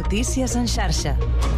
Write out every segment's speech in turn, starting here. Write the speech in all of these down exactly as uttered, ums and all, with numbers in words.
Notícies en xarxa.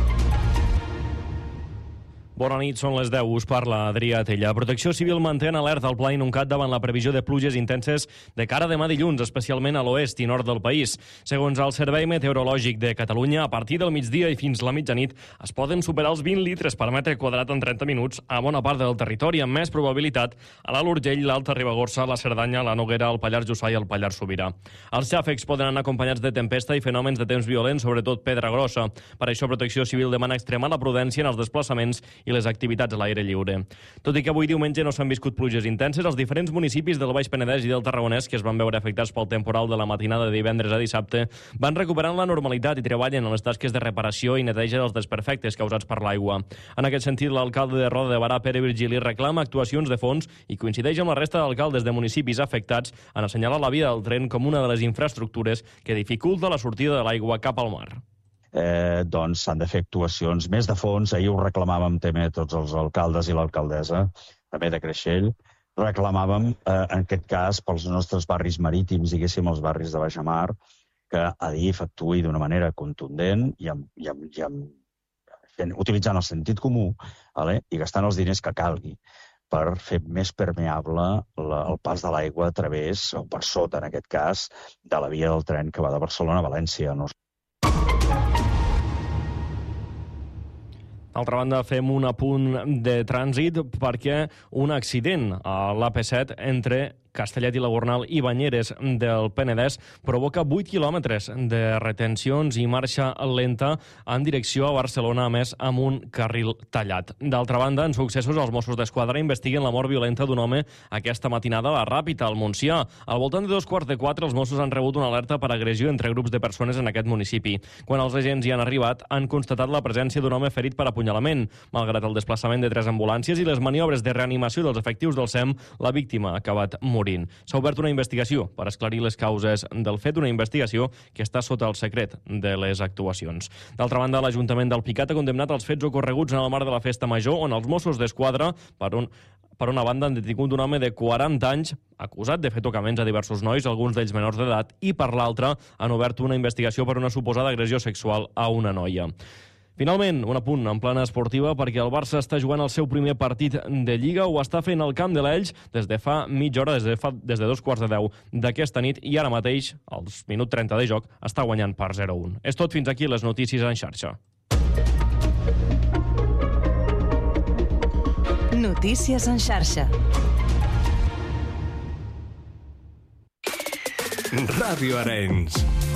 Bona nit, són les deu, us parla Adrià Tella. Protecció Civil manté en alerta el Pla Inuncat davant la previsió de pluges intenses de cara a demà dilluns, especialment a l'oest i nord del país. Segons el Servei Meteorològic de Catalunya, a partir del migdia i fins la mitjanit es poden superar els vint litres per metre quadrat en trenta minuts a bona part del territori, amb més probabilitat a l'Alt Urgell, l'Alta Ribagorça, la Cerdanya, la Noguera, el Pallars Jussà i el Pallars Sobirà. Els xàfecs poden anar acompanyats de tempesta i fenòmens de temps violents, sobretot pedra grossa. Per això, Protecció Civil demana extremar la prudència en els desplaçaments i les activitats a l'aire lliure. Tot i que avui diumenge no s'han viscut pluges intenses, els diferents municipis del Baix Penedès i del Tarragonès que es van veure afectats pel temporal de la matinada de divendres a dissabte van recuperant la normalitat i treballen en les tasques de reparació i neteja dels desperfectes causats per l'aigua. En aquest sentit, l'alcalde de Roda de Barà, Pere Virgili, reclama actuacions de fons i coincideix amb la resta d'alcaldes de municipis afectats en assenyalar la via del tren com una de les infraestructures que dificulta la sortida de l'aigua cap al mar. Eh, doncs s'han de fer actuacions més de fons. Ahir ho reclamàvem també tots els alcaldes i l'alcaldessa, també de Creixell. Reclamàvem, eh, en aquest cas, pels nostres barris marítims, diguéssim, els barris de Baixamar, que Adif actuï d'una manera contundent i, amb, i, amb, i amb, fent, utilitzant el sentit comú, vale? I gastant els diners que calgui per fer més permeable la, el pas de l'aigua a través, o per sota, en aquest cas, de la via del tren que va de Barcelona a València. No? D'altra banda, fem un apunt de trànsit perquè un accident a l'A P set entre Castellet i la Gornal i Banyeres del Penedès provoca vuit quilòmetres de retencions i marxa lenta en direcció a Barcelona, a més amb un carril tallat. D'altra banda, en successos, els Mossos d'Esquadra investiguen la mort violenta d'un home aquesta matinada a la Ràpita, al Montsià. Al voltant de dos quarts de quatre, els Mossos han rebut una alerta per agressió entre grups de persones en aquest municipi. Quan els agents hi han arribat, han constatat la presència d'un home ferit per apunyalament. Malgrat el desplaçament de tres ambulàncies i les maniobres de reanimació dels efectius del S E M, la víctima ha acabat morint. S'ha obert una investigació per esclarir les causes del fet, una investigació que està sota el secret de les actuacions. D'altra banda, l'Ajuntament d'Alpicat ha condemnat els fets ocorreguts en el marc de la Festa Major, on els Mossos d'Esquadra, per un Per una banda, han detingut un home de quaranta anys acusat de fer tocaments a diversos nois, alguns d'ells menors d'edat, i per l'altra han obert una investigació per una suposada agressió sexual a una noia. Finalment, un apunt en plana esportiva perquè el Barça està jugant el seu primer partit de Lliga, ho està fent al camp de l'Elx des de fa mitja hora, des de, fa, des de dos quarts de deu d'aquesta nit, i ara mateix, als minut trenta de joc, està guanyant per zero a un. És tot, fins aquí les notícies en xarxa. Notícies en xarxa. Ràdio Arenys.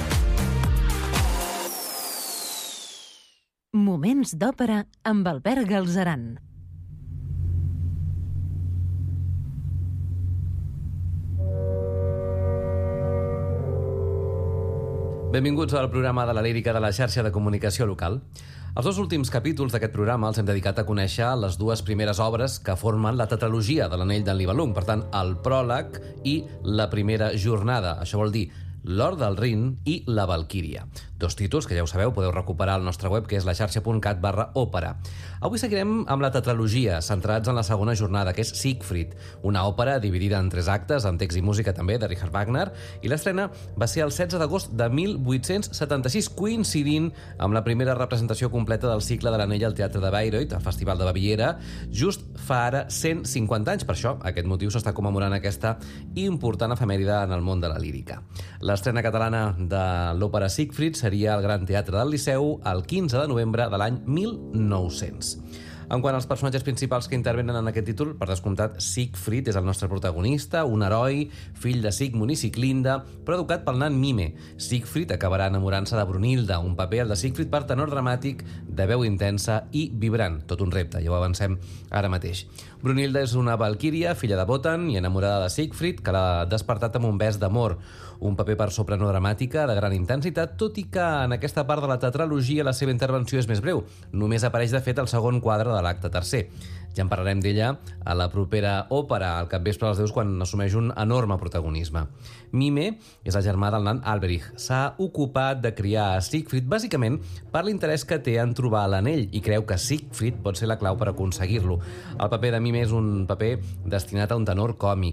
Moments d'òpera amb Albert Galzeran. Benvinguts al programa de la lírica de la xarxa de comunicació local. Els dos últims capítols d'aquest programa els hem dedicat a conèixer les dues primeres obres que formen la tetralogia de l'Anell d'en Nibelung, per tant, el pròleg i la primera jornada. Això vol dir l'Or del Rin i la Valquíria. Dos títols que ja ho sabeu, podeu recuperar al nostre web, que és la xarxa punt cat barra òpera. Avui seguirem amb la tetralogia, centrats en la segona jornada, que és Siegfried, una òpera dividida en tres actes, amb text i música també, de Richard Wagner, i l'estrena va ser el setze d'agost de mil vuit-cents setanta-sis, coincidint amb la primera representació completa del cicle de l'Anell al Teatre de Bayreuth, al Festival de Baviera, just fa ara cent cinquanta anys. Per això, aquest motiu s'està commemorant aquesta important efemèride en el món de la lírica. L'estrena catalana de l'òpera Siegfried seria al Gran Teatre del Liceu el quinze de novembre de l'any mil nou-cents. En quant als personatges principals que intervenen en aquest títol, per descomptat, Siegfried és el nostre protagonista, un heroi, fill de Sigmund i Siclinda, però educat pel nan Mime. Siegfried acabarà enamorant-se de Brunilda, un paper, el de Siegfried, per tenor dramàtic, de veu intensa i vibrant. Tot un repte, ja ho avancem ara mateix. Brunilda és una valquíria, filla de Wotan i enamorada de Siegfried, que l'ha despertat amb un bes d'amor. Un paper per soprano dramàtica de gran intensitat, tot i que en aquesta part de la tetralogia la seva intervenció és més breu. Només apareix, de fet, el segon quadre de l'acte tercer. Ja en parlarem d'ella a la propera òpera, al capvespre dels déus, quan assumeix un enorme protagonisme. Mime és el germà del nan Alberich. S'ha ocupat de criar a Siegfried bàsicament per l'interès que té en trobar l'anell i creu que Siegfried pot ser la clau per aconseguir-lo. El paper de Mime és un paper destinat a un tenor còmic.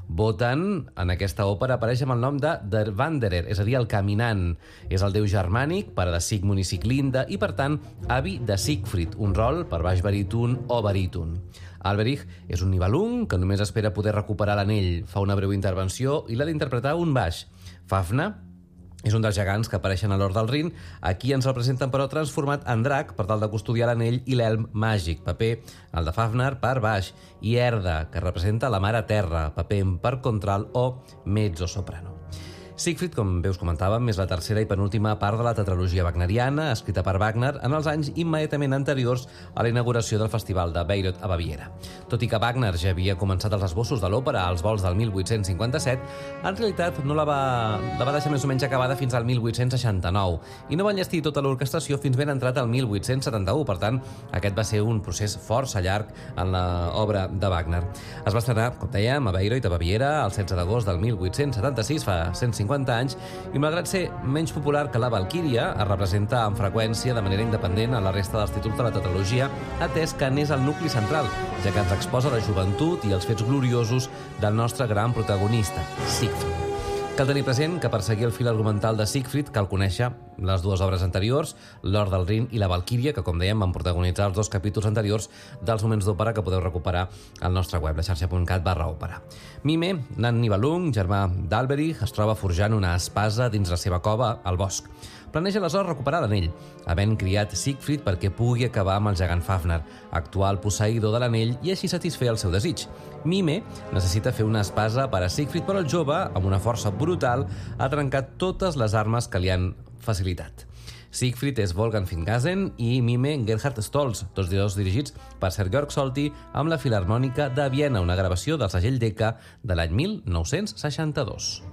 Wotan, en aquesta òpera, apareix amb el nom de Der Wanderer, és a dir, el caminant. És el déu germànic, pare de Sigmund i Siglinde, i, per tant, avi de Siegfried, un rol per baix baríton o baríton. Alberich és un Nibelung que només espera poder recuperar l'anell. Fa una breu intervenció i l'ha d'interpretar un baix. Fafner és un dels gegants que apareixen a l'Hort del Rin. Aquí ens el presenten, però, transformat en drac per tal de custodiar l'anell i l'elm màgic, paper el de Fafner per baix, i Erda, que representa la mare terra, paper per contralt o mezzo-soprano. Siegfried, com bé us comentàvem, és la tercera i penúltima part de la tetralogia wagneriana, escrita per Wagner en els anys immediatament anteriors a la inauguració del Festival de Bayreuth a Baviera. Tot i que Wagner ja havia començat els esbossos de l'òpera als vols del mil vuit-cents cinquanta-set, en realitat no la va, la va deixar més o menys acabada fins al mil vuit-cents seixanta-nou i no va enllestir tota l'orquestració fins ben entrat al mil vuit-cents setanta-u. Per tant, aquest va ser un procés força llarg en l'obra de Wagner. Es va estrenar, com dèiem, a Bayreuth a Baviera el setze d'agost del mil vuit-cents setanta-sis, fa cent cinquanta anys, i malgrat ser menys popular que la Valquíria, es representa amb freqüència de manera independent a la resta dels títols de la tetralogia, atès que n'és el nucli central, ja que ens exposa la joventut i els fets gloriosos del nostre gran protagonista, Siegfried. Cal tenir present que per seguir el fil argumental de Siegfried cal conèixer les dues obres anteriors, l'Hort del Rin i la Valquíria, que, com dèiem, van protagonitzar els dos capítols anteriors dels moments d'òpera que podeu recuperar al nostre web, la xarxa punt cat barra òpera. Mime, nan Nibelung, germà d'Alberich, es troba forjant una espasa dins la seva cova al bosc. Planeja aleshores recuperar l'anell, havent criat Siegfried perquè pugui acabar amb el gegant Fafner, actual posseïdor de l'anell, i així satisfer el seu desig. Mime necessita fer una espasa per a Siegfried, però el jove, amb una força brutal, ha trencat totes les armes que li han facilitat. Siegfried és Wolfgang Fingasen i Mime Gerhard Stolz, tots dos dirigits per Sir Georg Solti amb la Filharmònica de Viena, una gravació del segell Decca de l'any mil nou-cents seixanta-dos.